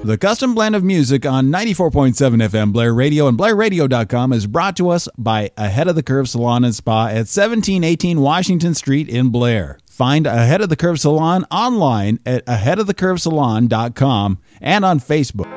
The custom blend of music on 94.7 FM Blair Radio and BlairRadio.com is brought to us by Ahead of the Curve Salon and Spa at 1718 Washington Street in Blair. Find Ahead of the Curve Salon online at aheadofthecurvesalon.com and on Facebook.